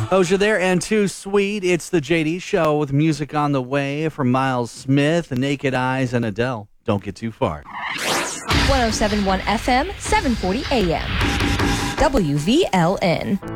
Doja there and Too Sweet. It's the JD Show with music on the way from Miles Smith, Naked Eyes, and Adele. Don't get too far. 107.1 FM, 740 AM. WVLN.